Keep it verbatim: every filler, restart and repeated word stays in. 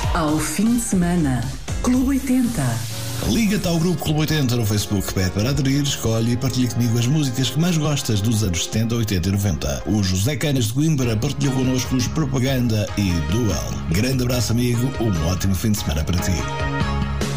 Ao fim de semana, Clube oitenta. Liga-te ao Grupo Clube oitenta no Facebook, pede para aderir, escolhe e partilha comigo as músicas que mais gostas dos anos setenta, oitenta e noventa. O José Canas de Coimbra partilhou connosco os Propaganda e Duel. Grande abraço, amigo, um ótimo fim de semana para ti.